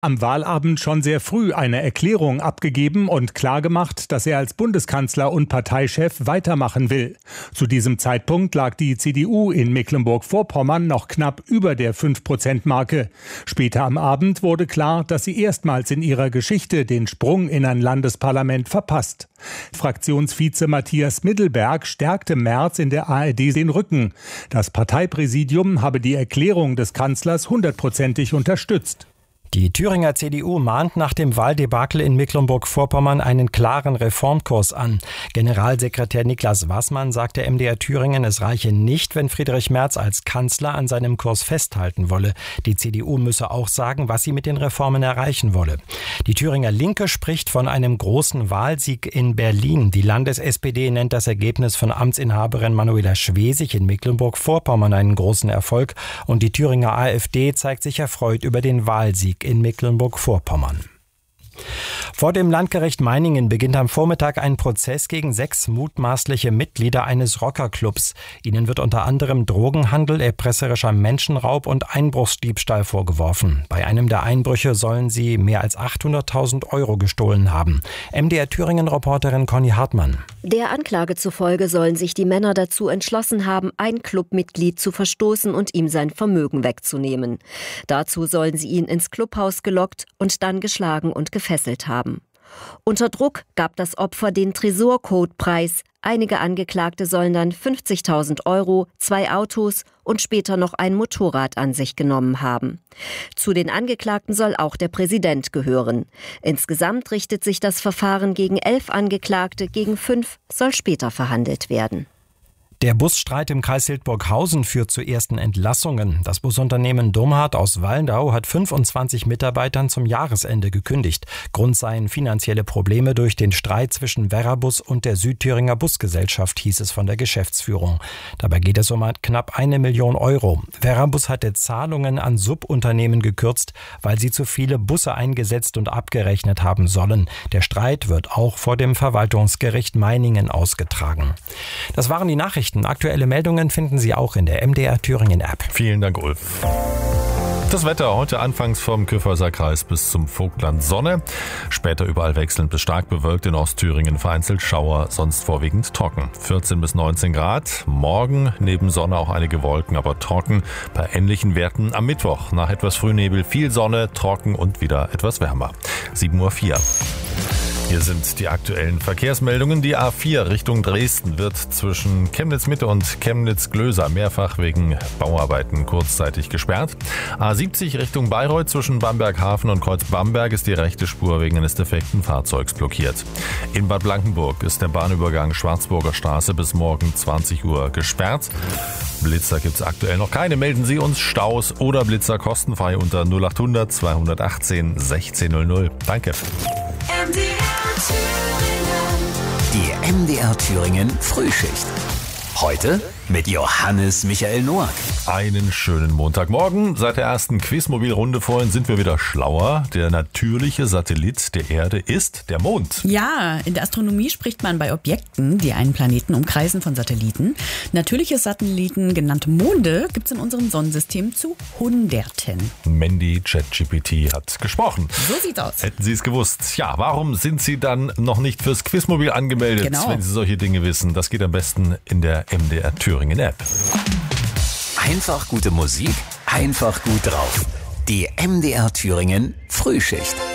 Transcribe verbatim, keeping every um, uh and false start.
am Wahlabend schon sehr früh eine Erklärung abgegeben und klargemacht, dass er als Bundeskanzler und Parteichef weitermachen will. Zu diesem Zeitpunkt lag die C D U in Mecklenburg-Vorpommern noch knapp über der fünf Prozent Marke. Später am Abend wurde klar, dass sie erstmals in ihrer Geschichte den Sprung in ein Landesparlament verpasst. Fraktionsvize Matthias Middelberg stärkte Merz in der A R D den Rücken. Das Parteipräsidium habe die Erklärung des Kanzlers hundertprozentig unterstützt. Die Thüringer C D U mahnt nach dem Wahldebakel in Mecklenburg-Vorpommern einen klaren Reformkurs an. Generalsekretär Niklas Waßmann sagte M D R Thüringen, es reiche nicht, wenn Friedrich Merz als Kanzler an seinem Kurs festhalten wolle. Die C D U müsse auch sagen, was sie mit den Reformen erreichen wolle. Die Thüringer Linke spricht von einem großen Wahlsieg in Berlin. Die Landes-S P D nennt das Ergebnis von Amtsinhaberin Manuela Schwesig in Mecklenburg-Vorpommern einen großen Erfolg. Und die Thüringer AfD zeigt sich erfreut über den Wahlsieg in Mecklenburg-Vorpommern. Vor dem Landgericht Meiningen beginnt am Vormittag ein Prozess gegen sechs mutmaßliche Mitglieder eines Rockerclubs. Ihnen wird unter anderem Drogenhandel, erpresserischer Menschenraub und Einbruchsdiebstahl vorgeworfen. Bei einem der Einbrüche sollen sie mehr als achthunderttausend Euro gestohlen haben. M D R Thüringen-Reporterin Conny Hartmann. Der Anklage zufolge sollen sich die Männer dazu entschlossen haben, ein Clubmitglied zu verstoßen und ihm sein Vermögen wegzunehmen. Dazu sollen sie ihn ins Clubhaus gelockt und dann geschlagen und gefesselt haben. Unter Druck gab das Opfer den Tresorcode preis. Einige Angeklagte sollen dann fünfzigtausend Euro, zwei Autos und später noch ein Motorrad an sich genommen haben. Zu den Angeklagten soll auch der Präsident gehören. Insgesamt richtet sich das Verfahren gegen elf Angeklagte, gegen fünf soll später verhandelt werden. Der Busstreit im Kreis Hildburghausen führt zu ersten Entlassungen. Das Busunternehmen Domhardt aus Wallendau hat fünfundzwanzig Mitarbeitern zum Jahresende gekündigt. Grund seien finanzielle Probleme durch den Streit zwischen Verrabus und der Südthüringer Busgesellschaft, hieß es von der Geschäftsführung. Dabei geht es um knapp eine Million Euro. Verrabus hatte Zahlungen an Subunternehmen gekürzt, weil sie zu viele Busse eingesetzt und abgerechnet haben sollen. Der Streit wird auch vor dem Verwaltungsgericht Meiningen ausgetragen. Das waren die Nachrichten. Aktuelle Meldungen finden Sie auch in der M D R Thüringen App. Vielen Dank, Ulf. Das Wetter heute anfangs vom Kyffhäuser Kreis bis zum Vogtland Sonne. Später überall wechselnd bis stark bewölkt, in Ostthüringen vereinzelt Schauer, sonst vorwiegend trocken. vierzehn bis neunzehn Grad. Morgen neben Sonne auch einige Wolken, aber trocken. Bei ähnlichen Werten am Mittwoch. Nach etwas Frühnebel viel Sonne, trocken und wieder etwas wärmer. sieben Uhr vier. Hier sind die aktuellen Verkehrsmeldungen. Die A vier Richtung Dresden wird zwischen Chemnitz-Mitte und Chemnitz-Glöser mehrfach wegen Bauarbeiten kurzzeitig gesperrt. A siebzig Richtung Bayreuth zwischen Bamberg-Hafen und Kreuz-Bamberg ist die rechte Spur wegen eines defekten Fahrzeugs blockiert. In Bad Blankenburg ist der Bahnübergang Schwarzburger Straße bis morgen zwanzig Uhr gesperrt. Blitzer gibt es aktuell noch keine. Melden Sie uns Staus oder Blitzer kostenfrei unter null acht hundert zweihundertachtzehn sechzehn null null. Danke. Die M D R Thüringen Frühschicht. Heute mit Johannes Michael Noack. Einen schönen Montagmorgen. Seit der ersten Quizmobil-Runde vorhin sind wir wieder schlauer. Der natürliche Satellit der Erde ist der Mond. Ja, in der Astronomie spricht man bei Objekten, die einen Planeten umkreisen, von Satelliten. Natürliche Satelliten, genannte Monde, gibt es in unserem Sonnensystem zu Hunderten. Mandy ChatGPT hat gesprochen. So sieht's aus. Hätten Sie es gewusst. Ja, warum sind Sie dann noch nicht fürs Quizmobil angemeldet, genau, wenn Sie solche Dinge wissen? Das geht am besten in der M D R Thüringen App. Einfach gute Musik, einfach gut drauf. Die M D R Thüringen Frühschicht.